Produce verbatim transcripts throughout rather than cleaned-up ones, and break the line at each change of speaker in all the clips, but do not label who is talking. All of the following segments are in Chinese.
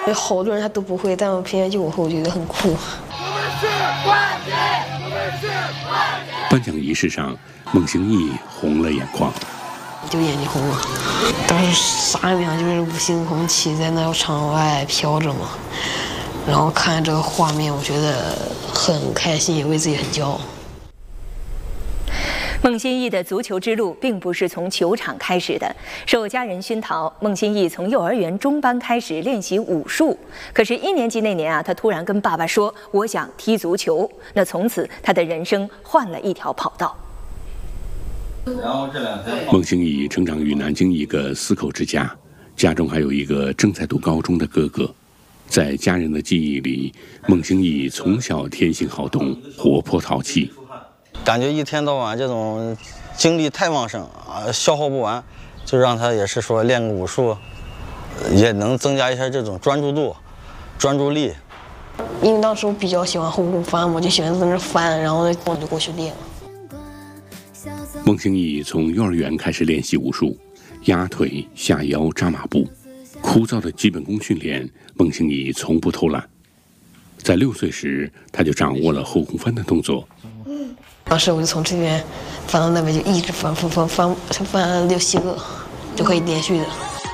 有好多人他都不会，但我偏偏就我会，我觉得很酷。
我们是冠军，我们是冠军。
颁奖仪式上，孟兴义红了眼眶，
就眼睛红了。当时啥也没想，就是五星红旗在那场外飘着嘛，然后看这个画面，我觉得很开心，也为自己很骄傲。
孟兴义的足球之路并不是从球场开始的，受家人熏陶，孟兴义从幼儿园中班开始练习武术。可是，一年级那年啊，他突然跟爸爸说：“我想踢足球。”那从此，他的人生换了一条跑道。
孟兴义成长于南京一个四口之家，家中还有一个正在读高中的哥哥。在家人的记忆里，孟兴义从小天性好动，活泼淘气。
感觉一天到晚这种精力太旺盛啊，消耗不完，就让他也是说练个武术，也能增加一下这种专注度、专注力。
因为当时我比较喜欢后空翻嘛，我就喜欢在那翻，然后呢我就过去练。
孟兴义从幼儿园开始练习武术，压腿、下腰、扎马步，枯燥的基本功训练，孟兴义从不偷懒。在六岁时，他就掌握了后空翻的动作。
当时我就从这边翻到那边，就一直翻翻翻翻翻六七个，就可以连续的。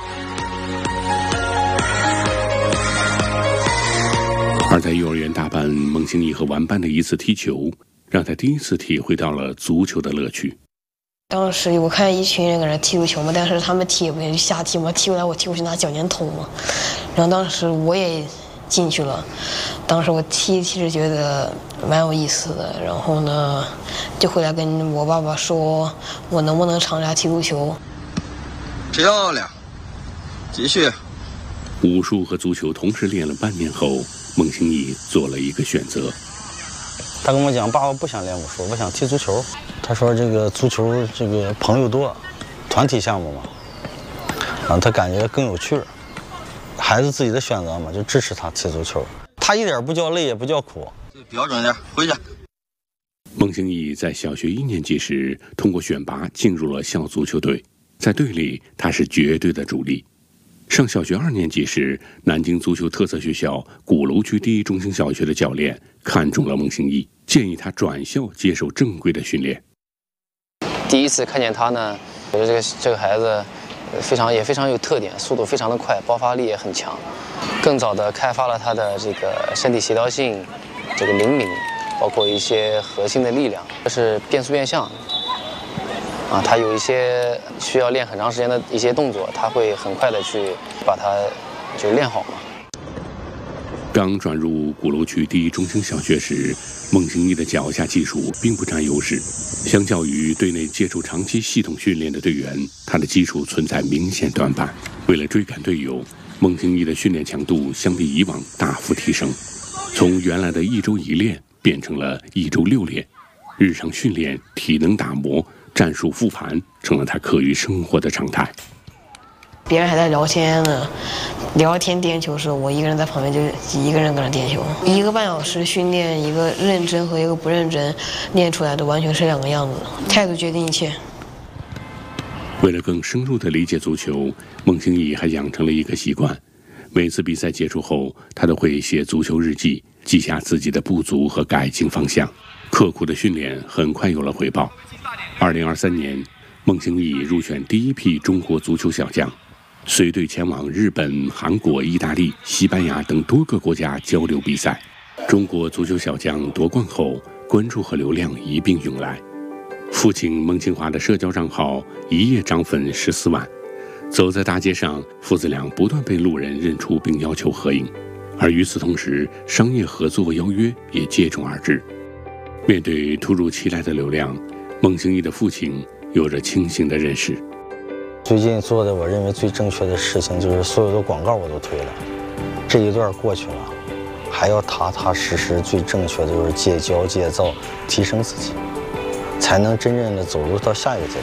而在幼儿园大班，孟兴义和玩伴的一次踢球，让他第一次体会到了足球的乐趣。
当时我看一群人搁那踢足球嘛，但是他们踢也不就瞎踢嘛，踢过来我踢过去拿脚尖捅嘛。然后当时我也进去了，当时我踢踢着觉得蛮有意思的，然后呢就回来跟我爸爸说我能不能尝试踢足球。
漂亮，继续。
武术和足球同时练了半年后，孟兴义做了一个选择。
他跟我讲，爸爸不想练武术，我想踢足球。他说这个足球这个朋友多，团体项目嘛，啊，他感觉更有趣儿。孩子自己的选择嘛，就支持他踢足球。他一点不叫累，也不叫苦。标准点，回去。
孟兴义在小学一年级时，通过选拔进入了校足球队，在队里他是绝对的主力。上小学二年级时，南京足球特色学校鼓楼区第一中心小学的教练看中了孟兴义，建议他转校接受正规的训练。
第一次看见他呢，觉得这个这个孩子非常也非常有特点，速度非常的快，爆发力也很强，更早的开发了他的这个身体协调性，这个灵敏，包括一些核心的力量，这是变速变向。啊，他有一些需要练很长时间的一些动作，他会很快的去把它就练好嘛。
刚转入鼓楼区第一中心小学时，孟兴义的脚下技术并不占优势，相较于队内接受长期系统训练的队员，他的基础存在明显短板。为了追赶队友，孟兴义的训练强度相比以往大幅提升，从原来的一周一练变成了一周六练，日常训练、体能打磨、战术复盘成了他课余生活的常态。
别人还在聊天呢，聊天颠球时，我一个人在旁边就一个人搁那颠球。一个半小时训练，一个认真和一个不认真练出来的完全是两个样子。态度决定一切。
为了更深入地理解足球，孟兴义还养成了一个习惯，每次比赛结束后，他都会写足球日记，记下自己的不足和改进方向。刻苦的训练很快有了回报。二零二三年，孟兴义入选第一批中国足球小将，随队前往日本、韩国、意大利、西班牙等多个国家交流比赛。中国足球小将夺冠后，关注和流量一并涌来。父亲孟庆华的社交账号一夜涨粉十四万，走在大街上，父子俩不断被路人认出并要求合影。而与此同时，商业合作邀约也接踵而至。面对突如其来的流量，孟兴义的父亲有着清醒的认识。
最近做的我认为最正确的事情就是所有的广告我都推了，这一段过去了，还要踏踏实实，最正确的就是戒骄戒躁，提升自己，才能真正的走入到下一个阶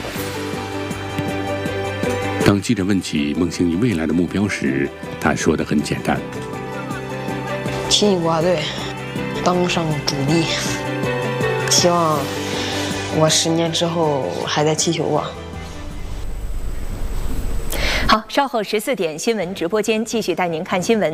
段。
当记者问起孟兴义未来的目标时，他说得很简单：
踢国家队，当上主力，希望我十年之后还在踢球吧。
好，稍后十四点新闻直播间继续带您看新闻。